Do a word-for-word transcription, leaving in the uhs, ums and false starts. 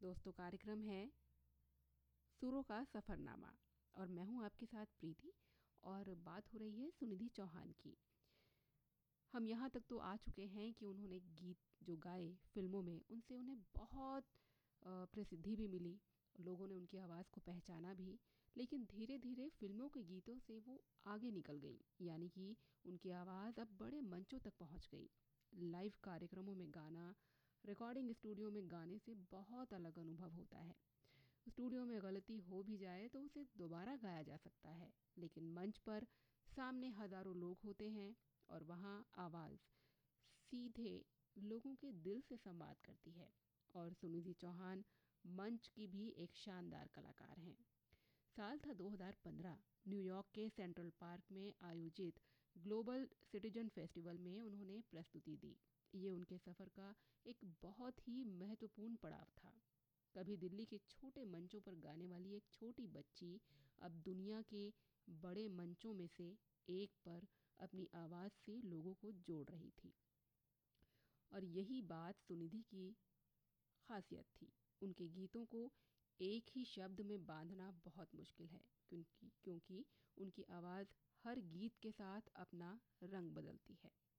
दोस्तों, कार्यक्रम है सुरों का सफ़रनामा और मैं हूं आपके साथ प्रीति। और बात हो रही है सुनिधि चौहान की। हम यहाँ तक तो आ चुके हैं कि उन्होंने गीत जो गाए फिल्मों में, उनसे उन्हें बहुत अ, प्रसिद्धि भी मिली। लोगों ने उनकी आवाज़ को पहचाना भी। लेकिन धीरे धीरे फिल्मों के गीतों से वो आगे निकल गई, यानी कि उनकी आवाज़ अब बड़े मंचों तक पहुंच गई। लाइव कार्यक्रमों में गाना, रिकॉर्डिंग स्टूडियो में गाने से बहुत अलग अनुभव होता है। स्टूडियो में गलती हो भी जाए तो उसे दोबारा गाया जा सकता है, लेकिन मंच पर सामने हज़ारों लोग होते हैं और वहाँ आवाज़ सीधे लोगों के दिल से संवाद करती है। और सुनिधि चौहान मंच की भी एक शानदार कलाकार हैं। साल था दो हज़ार पंद्रह। न्यूयॉर्क के सेंट्रल पार्क में आयोजित ग्लोबल सिटीजन फेस्टिवल में उन्होंने प्रस्तुति दी। ये उनके सफ़र का एक बहुत ही महत्वपूर्ण पड़ाव था। कभी दिल्ली के छोटे मंचों पर गाने वाली एक छोटी बच्ची अब दुनिया के बड़े मंचों में से एक पर अपनी आवाज़ से लोगों को जोड़ रही थी। और यही बात सुनिधि की खासियत थी। उनके गीतों को एक ही शब्द में बांधना बहुत मुश्किल है, क्योंकि क्योंकि उनकी आवाज़ हर गीत के साथ अपना रंग बदलती है।